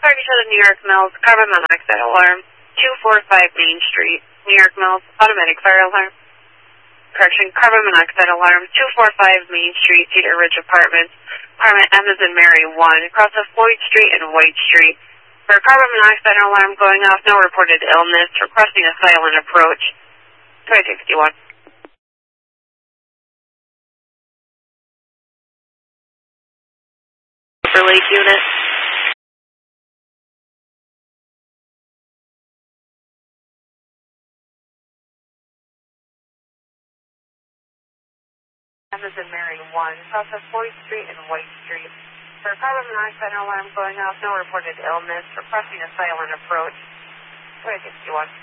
37 New York Mills, carbon monoxide alarm, 245 Main Street, New York Mills, automatic fire alarm. Correction, carbon monoxide alarm, 245 Main Street, Cedar Ridge Apartments, apartment M as in Mary 1, across of Floyd Street and White Street. For carbon monoxide alarm going off, no reported illness, requesting a silent approach. 2061. Lake unit. M as in Mary 1, across of Floyd Street and White Street. For carbon monoxide alarm going off, no reported illness, requesting a silent approach. 2061.